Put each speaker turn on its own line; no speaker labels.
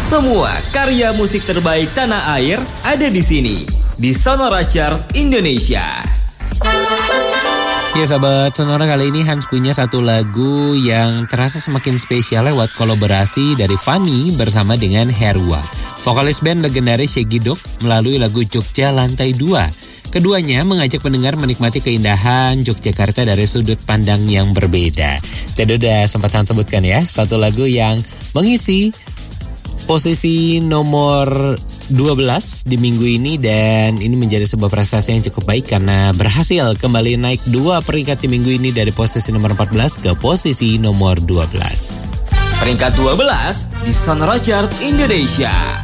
Semua karya musik terbaik tanah air ada di sini, di Sonora Chart Indonesia.
Ya sahabat Sonora, kali ini Hans punya satu lagu yang terasa semakin spesial lewat kolaborasi dari Fanny bersama dengan Herwa. Vokalis band legendaris Shaggy Dog melalui lagu Jogja Lantai 2. Keduanya mengajak pendengar menikmati keindahan Yogyakarta dari sudut pandang yang berbeda. Tadi udah sempat Hans sebutkan ya, satu lagu yang mengisi posisi nomor 12 di minggu ini, dan ini menjadi sebuah prestasi yang cukup baik karena berhasil kembali naik 2 peringkat di minggu ini dari posisi nomor 14 ke posisi nomor 12.
Peringkat 12 di Sonora Chart Indonesia.